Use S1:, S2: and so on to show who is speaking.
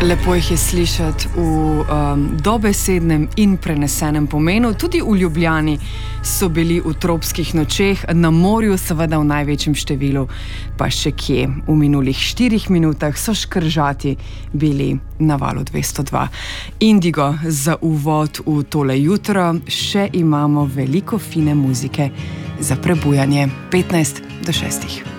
S1: Lepo jih je slišati v dobesednem in prenesenem pomenu. Tudi v Ljubljani so bili v tropskih nočeh, na morju seveda v največjem številu, pa še kje. V minulih 4 minutah so škržati bili na Valu 202. Indigo za uvod v tole jutro, še imamo veliko fine muzike za prebujanje 15 do 6.